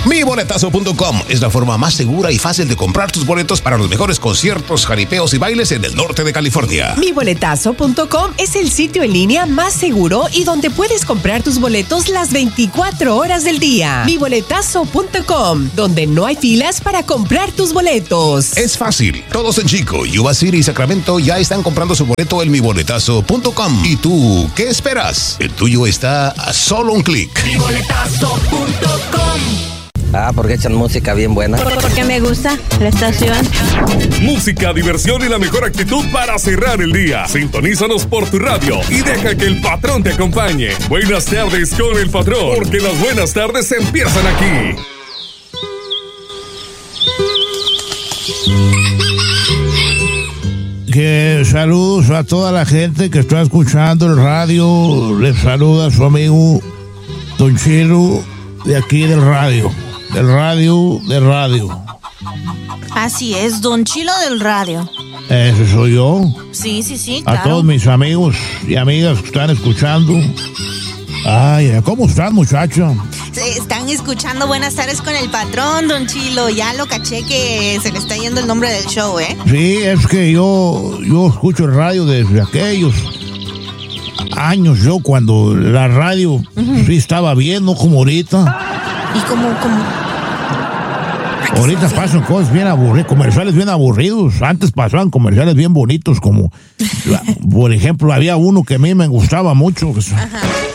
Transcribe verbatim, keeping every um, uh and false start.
mi boletazo punto com es la forma más segura y fácil de comprar tus boletos para los mejores conciertos, jaripeos y bailes en el norte de California. mi boletazo punto com es el sitio en línea más seguro y donde puedes comprar tus boletos las veinticuatro horas del día. mi boletazo punto com, donde no hay filas para comprar tus boletos. Es fácil. Todos en Chico, Yuba City y Sacramento ya están comprando su boleto en mi boletazo punto com. ¿Y tú qué esperas? El tuyo está a solo un clic. mi boletazo punto com. Ah, porque echan música bien buena. Porque me gusta la estación. Música, diversión y la mejor actitud para cerrar el día. Sintonízanos por tu radio y deja que el patrón te acompañe. Buenas tardes con el patrón, porque las buenas tardes empiezan aquí. Que saludos a toda la gente que está escuchando el radio. Les saluda su amigo Don Chilo de aquí del radio. Del radio, del radio. Así es, Don Chilo del radio. Ese soy yo. Sí, sí, sí, claro. A todos mis amigos y amigas que están escuchando. Ay, ¿cómo están, muchacha? Están escuchando Buenas tardes con el patrón, Don Chilo. Ya lo caché que se le está yendo el nombre del show, ¿eh? Sí, es que yo, yo escucho el radio desde aquellos años, yo cuando la radio uh-huh. sí estaba bien, no como ahorita. ¿Y como, como? Ahorita pasan cosas bien aburridas, comerciales bien aburridos. Antes pasaban comerciales bien bonitos, como, por ejemplo, había uno que a mí me gustaba mucho. Ajá.